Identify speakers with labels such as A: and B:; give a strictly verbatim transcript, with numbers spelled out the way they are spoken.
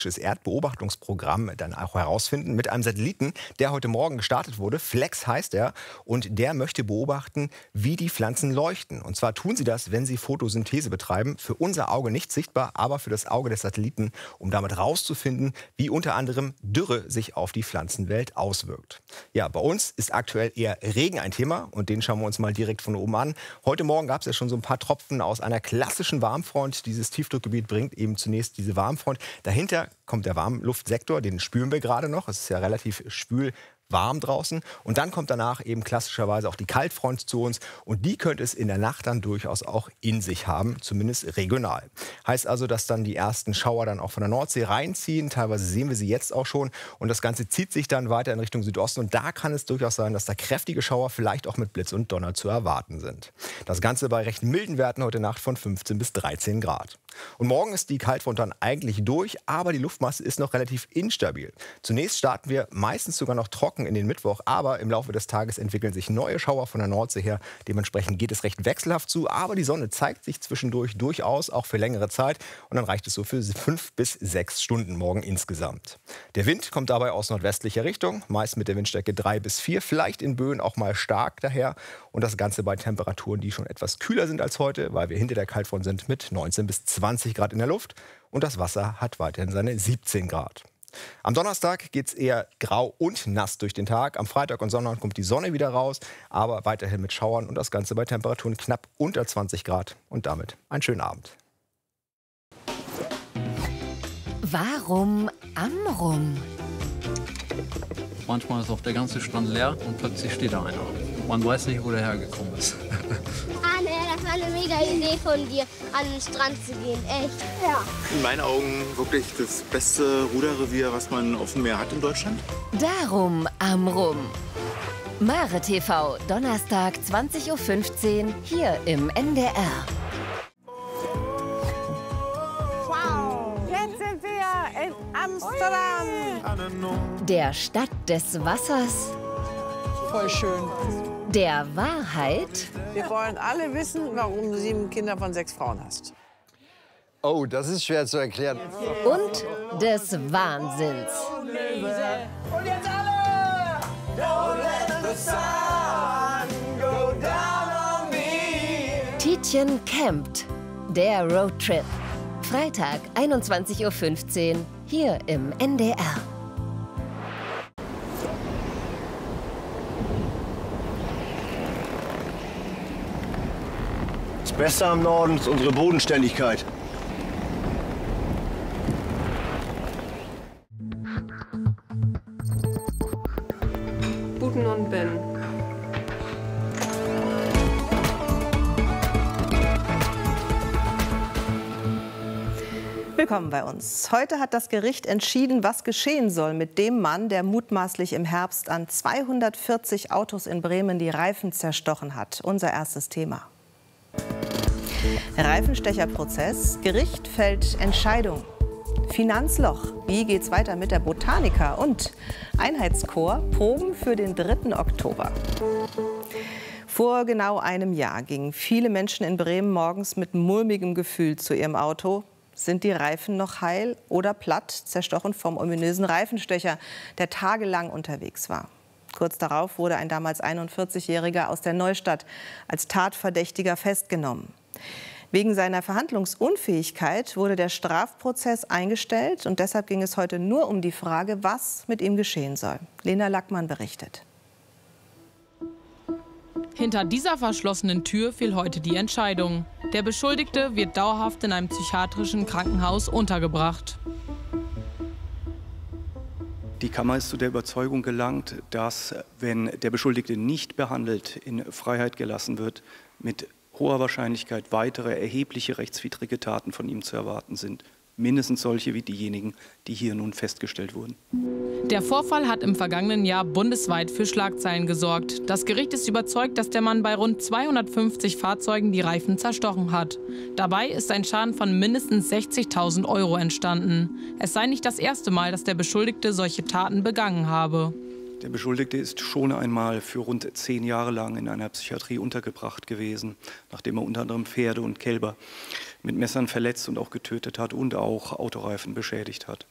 A: Erdbeobachtungsprogramm dann auch herausfinden mit einem Satelliten, der heute Morgen gestartet wurde. Flex heißt er. Und der möchte beobachten, wie die Pflanzen leuchten. Und zwar tun sie das, wenn sie Photosynthese betreiben. Für unser Auge nicht sichtbar, aber für das Auge des Satelliten, um damit herauszufinden, wie unter anderem Dürre sich auf die Pflanzenwelt auswirkt. Ja, bei uns ist aktuell eher Regen ein Thema und den schauen wir uns mal direkt von oben an. Heute Morgen gab es ja schon so ein paar Tropfen aus einer klassischen Warmfront. Dieses Tiefdruckgebiet bringt eben zunächst diese Warmfront. Dahinter kommt der Warmluftsektor, den spüren wir gerade noch. Es ist ja relativ schwül warm draußen. Und dann kommt danach eben klassischerweise auch die Kaltfront zu uns. Und die könnte es in der Nacht dann durchaus auch in sich haben, zumindest regional. Heißt also, dass dann die ersten Schauer dann auch von der Nordsee reinziehen. Teilweise sehen wir sie jetzt auch schon. Und das Ganze zieht sich dann weiter in Richtung Südosten. Und da kann es durchaus sein, dass da kräftige Schauer vielleicht auch mit Blitz und Donner zu erwarten sind. Das Ganze bei recht milden Werten heute Nacht von fünfzehn bis dreizehn Grad. Und morgen ist die Kaltfront dann eigentlich durch, aber die Luftmasse ist noch relativ instabil. Zunächst starten wir meistens sogar noch trocken in den Mittwoch, aber im Laufe des Tages entwickeln sich neue Schauer von der Nordsee her. Dementsprechend geht es recht wechselhaft zu, aber die Sonne zeigt sich zwischendurch durchaus auch für längere Zeit. Und dann reicht es so für fünf bis sechs Stunden morgen insgesamt. Der Wind kommt dabei aus nordwestlicher Richtung, meist mit der Windstärke drei bis vier, vielleicht in Böen auch mal stark daher. Und das Ganze bei Temperaturen, die schon etwas kühler sind als heute, weil wir hinter der Kaltfront sind mit neunzehn bis zwanzig Grad in der Luft. Und das Wasser hat weiterhin seine siebzehn Grad. Am Donnerstag geht es eher grau und nass durch den Tag. Am Freitag und Sonntag kommt die Sonne wieder raus, aber weiterhin mit Schauern und das Ganze bei Temperaturen knapp unter zwanzig Grad. Und damit einen schönen Abend.
B: Warum Amrum?
C: Manchmal ist auch der ganze Strand leer und plötzlich steht da einer. Man weiß nicht, wo der hergekommen ist.
D: Ah, ne, das war eine mega Idee von dir, an den Strand zu gehen, echt. Ja.
E: In meinen Augen wirklich das beste Ruderrevier, was man auf dem Meer hat in Deutschland.
B: Darum Amrum. Mare T V, Donnerstag zwanzig Uhr fünfzehn, hier im N D R.
F: Wow, jetzt sind wir in Amsterdam.
B: Der Stadt des Wassers.
F: Voll schön.
B: Der Wahrheit.
F: Wir wollen alle wissen, warum du sieben Kinder von sechs Frauen hast.
G: Oh, das ist schwer zu erklären.
B: Und des Wahnsinns.
H: Und jetzt alle! Don't let the sun go down on me.
B: Tietjen campt. Der Roadtrip. Freitag, einundzwanzig Uhr fünfzehn, hier im N D R.
I: Das Beste am Norden ist unsere Bodenständigkeit.
J: Buten und Ben.
K: Willkommen bei uns. Heute hat das Gericht entschieden, was geschehen soll mit dem Mann, der mutmaßlich im Herbst an zweihundertvierzig Autos in Bremen die Reifen zerstochen hat. Unser erstes Thema. Reifenstecherprozess, Gericht fällt Entscheidung. Finanzloch, wie geht's weiter mit der Botanica? Und Einheitschor, Proben für den dritten Oktober. Vor genau einem Jahr gingen viele Menschen in Bremen morgens mit mulmigem Gefühl zu ihrem Auto. Sind die Reifen noch heil oder platt, zerstochen vom ominösen Reifenstecher, der tagelang unterwegs war? Kurz darauf wurde ein damals einundvierzigjähriger aus der Neustadt als Tatverdächtiger festgenommen. Wegen seiner Verhandlungsunfähigkeit wurde der Strafprozess eingestellt und deshalb ging es heute nur um die Frage, was mit ihm geschehen soll. Lena Lackmann berichtet.
L: Hinter dieser verschlossenen Tür fiel heute die Entscheidung. Der Beschuldigte wird dauerhaft in einem psychiatrischen Krankenhaus untergebracht.
M: Die Kammer ist zu der Überzeugung gelangt, dass, wenn der Beschuldigte nicht behandelt in Freiheit gelassen wird, mit hoher Wahrscheinlichkeit weitere erhebliche rechtswidrige Taten von ihm zu erwarten sind. Mindestens solche wie diejenigen, die hier nun festgestellt wurden.
L: Der Vorfall hat im vergangenen Jahr bundesweit für Schlagzeilen gesorgt. Das Gericht ist überzeugt, dass der Mann bei rund zweihundertfünfzig Fahrzeugen die Reifen zerstochen hat. Dabei ist ein Schaden von mindestens sechzigtausend Euro entstanden. Es sei nicht das erste Mal, dass der Beschuldigte solche Taten begangen habe.
M: Der Beschuldigte ist schon einmal für rund zehn Jahre lang in einer Psychiatrie untergebracht gewesen, nachdem er unter anderem Pferde und Kälber mit Messern verletzt und auch getötet hat und auch Autoreifen beschädigt hat.